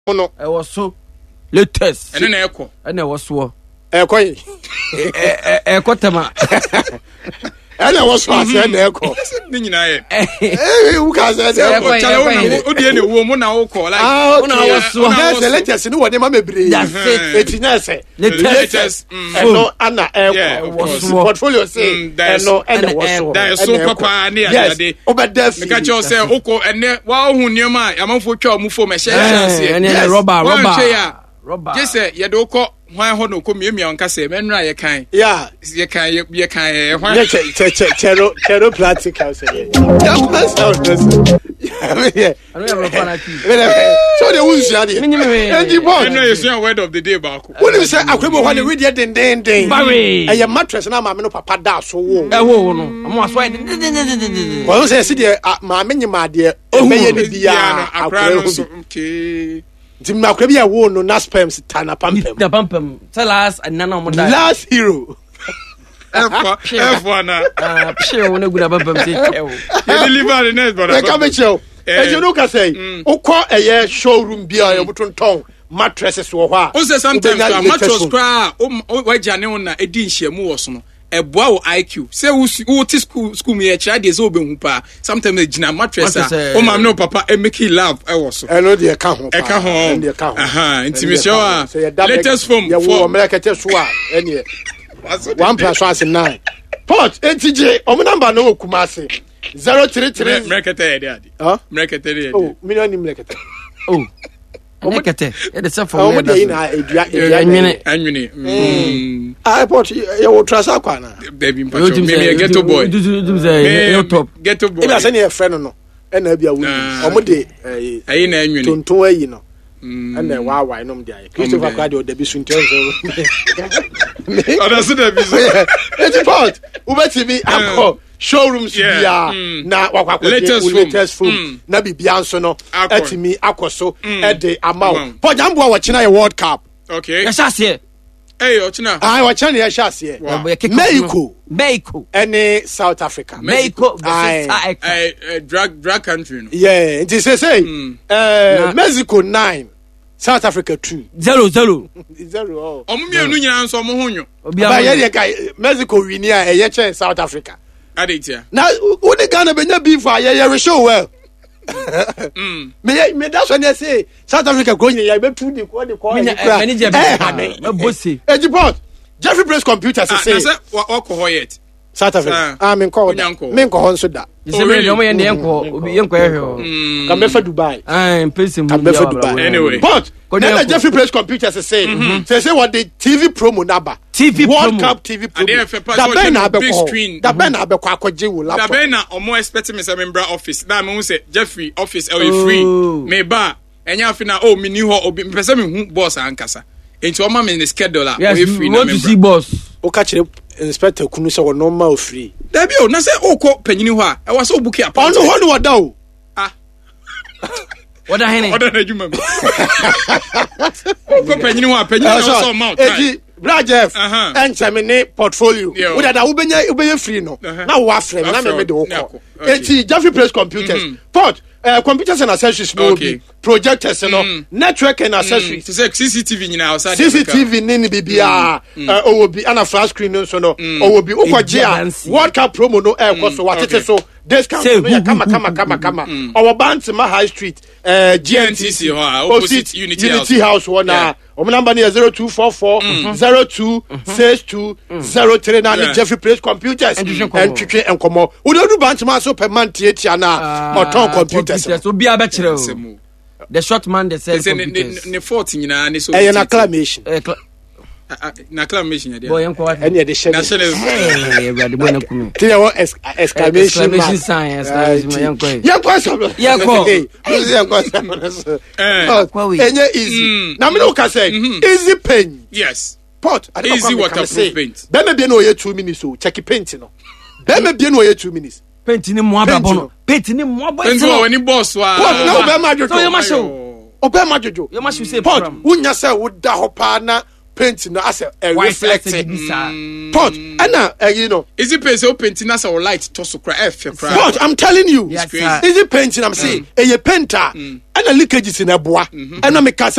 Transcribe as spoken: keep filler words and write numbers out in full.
no e was so latest ene na ekọ ene was so e koyi e e kotama ene was so ase na ekọ ni nyina ye eh u ka se de o chale o na o de ne wo mo na wo ko like o na was so the latest ni wo de ma mebre etinya se latest no ana ekọ portfolio say no ene was so that so papa na ya de obedef me ka che say oko ene wa hu niam a amanfo twa mu fo me hye hye ene rubber rubber rubber je say ye de oko hwan ho no ko miemia onka say menura ye kan yeah ye kan ye kan ye hwan che che che chero chero practical say yeah pass out this yeah anu ya rubber ki so the who's ya dey and you born no you word of the day back when you say akwebo hwan we dey den den den bare e mattress na ma me no papa da so wo e wo no amo aso ai ko say si dey ma me nyima de e meye ni bia akra so okay Tim akra bia wo no na spams tana pampem na pampem tell us anana mo da last hero F F one ah phe wo na gura pampem se chew you deliver the next brother e ka me chew e you know ka say ukọ eye showroom bia e butonton mattresses wo ho a o say sometimes a mattress cra o wajane una edi nhyiamu wo so no eboa wo I Q say wo wo ti school school me e kira de say obehu pa sometimes e gina mattress a o mam no papa e make love e wo so e no de ka ho e ka ho aha intimisho a latest form for wo america so a ene one plus one is nine port N T J o mo number no Kumasi zero three three america te de ade huh america te de oh million ni america oh Omekete, e de se for o mo de na edua edua anwene anwene mm ah port ye wo trasa kwa na dey be mpacho me ghetto boy me top ghetto boy e be say na e friend no e na bia wo o mo de ayi na anwene tonton ayi no and then wa wa no de ayi Christopher Kwade o de bi sun tenso oda so de bi so e port u be T V akọ showrooms bia na wakwakọ latest phone na bibia nso no atimi akoso e de amount po jambo wa china world cup okay ya shase eh o china ah wa china ya shase Mexico Mexico and South Africa Mexico eh drug drug country no yeah it is say eh Mexico nine South Africa two zero zero zero oh omo mienu nyina nso omo honyo ba ye ye kai Mexico win ya e ye che South Africa Aditia. Now, who the Ghana be beef for you show well. Mm. Me me that's when they say South Africa going here, be two the call the call. Manager be bossy. Ejiport. Jeffrey Press Computers say. I say what ko hoyet. South Africa. Ah me call. Me call so da. You say me no me yen ko obi yen ko ehwe. Come be for Dubai. Ah, person come be for Dubai. Anyway. But then Jeffrey Press Computers say say say what the T V promo number. T V World Cup T V promo. Da ben na be ko. Da ben na be ko akwaje wo laptop. Da ben na omo expect me say member office. Da me say Jeffrey office e free. Me ba enya afi na oh me ni ho obi me pese me hu boss ankasa. Enti o ma me schedule a o free na member. Want to see boss. O ka kire inspector kunu say wo normal free. Da bi o na say o ko panyini ho a e wa say o book ya. On ho no wada o. Ah. Wada hene. Wada na juma me. O ko panyini ho a panyini no so mount. Brajef and Chamene portfolio. We that will be free no. Now what frame? Now me the whole. It's Jeffrey Press Computers. Port computers and accessories will be projectors and network and accessories. To say C C T V now. C C T V nini bibia. O will be ana flash screen no so no. O will be ukwagia. World Cup promo no air cost so what it is so. Discount. Kama kama kama kama. Our Bantima High Street. G N T C opposite Unity House one. Our number is zero two four four zero two six two zero three nine. Jeffrey Press Computers and Chicken and Como. We don't do Bantima so per month theatre na or ton computers. So be a better. The short man they say ne fourteen na ne so. An acclamation. Na acclamation there. Boy enko any the share. Eh everybody boy na kunu. Tell you exclamation sign exclamation enko. Yanko. Yanko. Yanko. Eh. Enye easy. Na me no ka say easy paint. Yes. Pot. Easy waterproof paint. Be me be no ye two minutes so check paint no. Be me be no ye two minutes. Paint ni mo ababo no. Paint ni mo ababo. Paint wo ni boss wa. Pot na be ma jojo. So you ma show. Obe ma jojo. You ma show say pot. Unya say wo da ho pa na paint no as a reflecting pot and now uh, you know is it paint so painting as a light to so cry f cry pot I'm telling you yes, is it painting I'm saying a painter and a leakages in a bois and I make